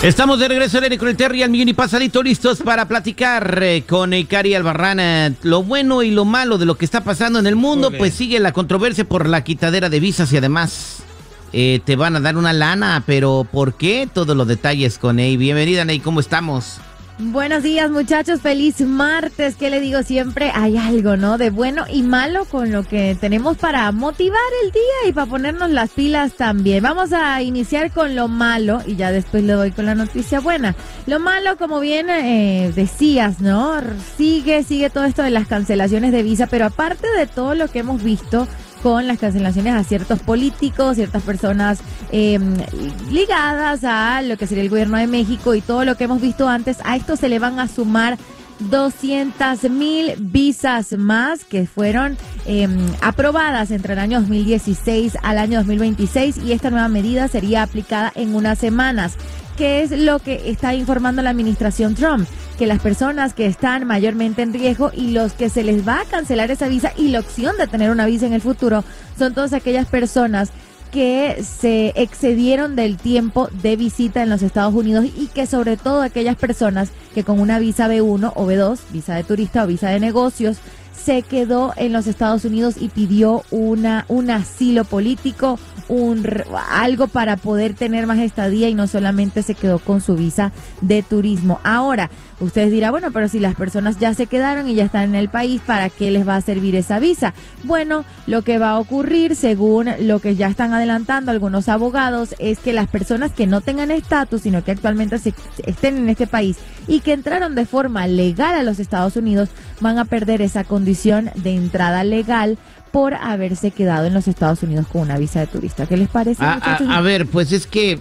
Estamos de regreso al aire con el Terry, al millón y pasadito, listos para platicar con Cari Albarrán. Lo bueno y lo malo de lo que está pasando en el mundo, pues sigue la controversia por la quitadera de visas y además te van a dar una lana, pero ¿por qué? Todos los detalles con Ney. Bienvenida, Ney, ¿cómo estamos? Buenos días, muchachos, feliz martes. ¿Qué le digo? Siempre hay algo, ¿no? De bueno y malo con lo que tenemos para motivar el día y para ponernos las pilas también. Vamos a iniciar con lo malo y ya después le doy con la noticia buena. Lo malo, como bien decías, ¿no? Sigue todo esto de las cancelaciones de visa, pero aparte de todo lo que hemos visto con las cancelaciones a ciertos políticos, ciertas personas ligadas a lo que sería el gobierno de México y todo lo que hemos visto antes, a esto se le van a sumar 200,000 visas más que fueron aprobadas entre el año 2016 al año 2026 y esta nueva medida sería aplicada en unas semanas. ¿Qué es lo que está informando la administración Trump? Que las personas que están mayormente en riesgo y los que se les va a cancelar esa visa y la opción de tener una visa en el futuro son todas aquellas personas que se excedieron del tiempo de visita en los Estados Unidos y que sobre todo aquellas personas que con una visa B1 o B2, visa de turista o visa de negocios, se quedó en los Estados Unidos y pidió un asilo político, algo para poder tener más estadía y no solamente se quedó con su visa de turismo. Ahora, ustedes dirán, bueno, pero si las personas ya se quedaron y ya están en el país, ¿para qué les va a servir esa visa? Bueno, lo que va a ocurrir, según lo que ya están adelantando algunos abogados, es que las personas que no tengan estatus, sino que actualmente estén en este país y que entraron de forma legal a los Estados Unidos, van a perder esa condición de entrada legal por haberse quedado en los Estados Unidos con una visa de turista. ¿Qué les parece, muchachos? A ver, pues es que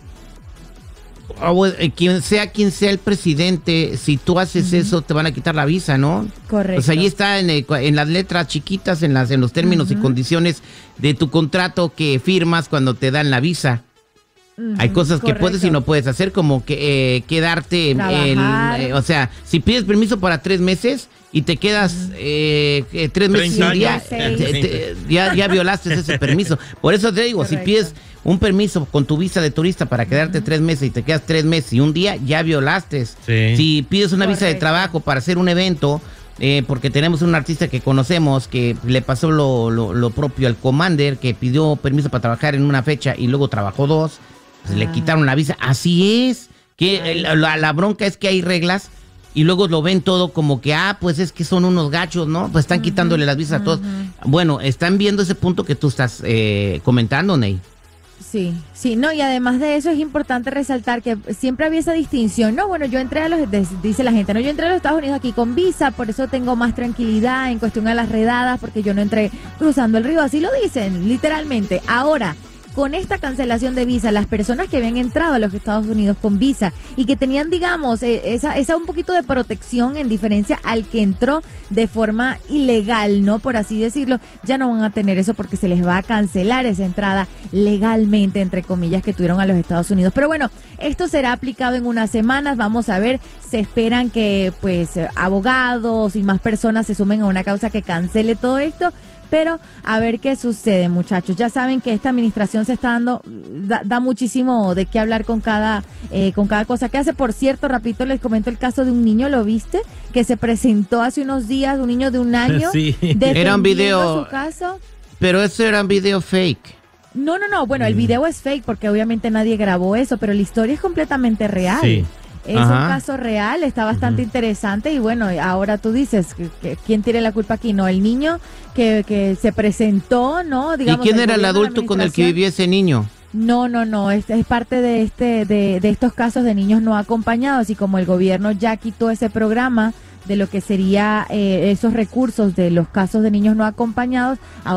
quien sea el presidente, si tú haces eso, te van a quitar la visa, ¿no? Correcto. Pues allí está en las letras chiquitas, en los términos y condiciones de tu contrato que firmas cuando te dan la visa. Hay cosas que puedes y no puedes hacer, como que quedarte, o sea, si pides permiso para 3 meses y te quedas 3 meses y un día, ya violaste ese permiso. Por eso te digo, correcto, si pides un permiso con tu visa de turista para quedarte 3 meses y te quedas 3 meses y un día, ya violaste. Sí. Si pides una visa de trabajo para hacer un evento, porque tenemos un artista que conocemos que le pasó lo propio al Commander, que pidió permiso para trabajar en una fecha y luego trabajó 2, pues le quitaron la visa. Así es, que la bronca es que hay reglas y luego lo ven todo como que, pues es que son unos gachos, ¿no? Pues están quitándole las visas a todos. Bueno, están viendo ese punto que tú estás comentando, Ney. Sí, no, y además de eso es importante resaltar que siempre había esa distinción, ¿no? Bueno, yo entré dice la gente, no, yo entré a los Estados Unidos aquí con visa, por eso tengo más tranquilidad en cuestión a las redadas, porque yo no entré cruzando el río, así lo dicen, literalmente. Ahora, con esta cancelación de visa, las personas que habían entrado a los Estados Unidos con visa y que tenían, digamos, esa un poquito de protección en diferencia al que entró de forma ilegal, ¿no? Por así decirlo, ya no van a tener eso porque se les va a cancelar esa entrada legalmente, entre comillas, que tuvieron a los Estados Unidos. Pero bueno, esto será aplicado en unas semanas, vamos a ver, se esperan que pues abogados y más personas se sumen a una causa que cancele todo esto. Pero a ver qué sucede, muchachos. Ya saben que esta administración se está dando, da muchísimo de qué hablar con cada cosa que hace. Por cierto, rapidito les comento el caso de un niño, ¿lo viste? Que se presentó hace unos días, un niño de 1 año. Sí. Era un video. Su caso. Pero eso era un video fake. No. Bueno, el video es fake porque obviamente nadie grabó eso, pero la historia es completamente real. Sí. Es un caso real, está bastante interesante y bueno, ahora tú dices, ¿quién tiene la culpa aquí? No, el niño que se presentó, ¿no? Digamos, ¿y quién era el adulto con el que vivía ese niño? No, es parte de estos casos de niños no acompañados y como el gobierno ya quitó ese programa de lo que sería esos recursos de los casos de niños no acompañados,